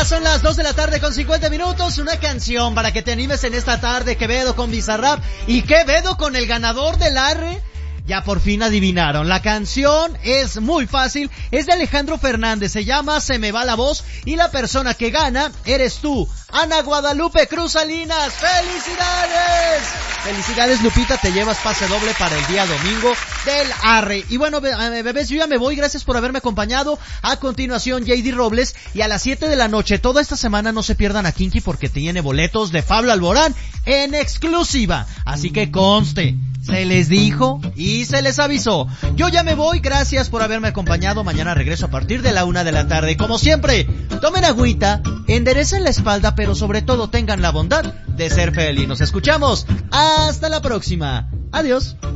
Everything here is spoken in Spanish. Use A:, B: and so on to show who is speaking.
A: Ya son las 2 de la tarde con 50 minutos. Una canción para que te animes en esta tarde. Quevedo con Bizarrap y Quevedo con el ganador del Arre. Ya por fin adivinaron. La canción es muy fácil. Es de Alejandro Fernández. Se llama Se me va la voz. Y la persona que gana eres tú, Ana Guadalupe Cruz Salinas. ¡Felicidades! Felicidades, Lupita. Te llevas pase doble para el día domingo del Arre. Y bueno, bebés, yo ya me voy. Gracias por haberme acompañado. A continuación, JD Robles. Y a las 7 de la noche, toda esta semana, no se pierdan a Kinky porque tiene boletos de Pablo Alborán en exclusiva. Así que conste. Se les dijo y se les avisó. Yo ya me voy, gracias por haberme acompañado. Mañana regreso a partir de la 1 de la tarde. Como siempre, tomen agüita, enderecen la espalda, pero sobre todo tengan la bondad de ser feliz. Nos escuchamos. Hasta la próxima. Adiós.